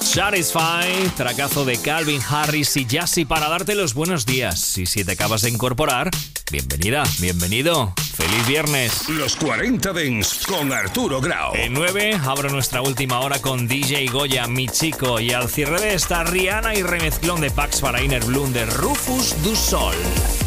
Satisfy, tracazo de Calvin Harris y Jassy para darte los buenos días. Y si te acabas de incorporar, bienvenida, bienvenido. ¡Feliz viernes! Los 40 Dents con Arturo Grau. En 9 abro nuestra última hora con DJ Goya, Mi Chico. Y al cierre de esta, Rihanna y remezclón de Pax para Inner Bloom de Rufus du Sol.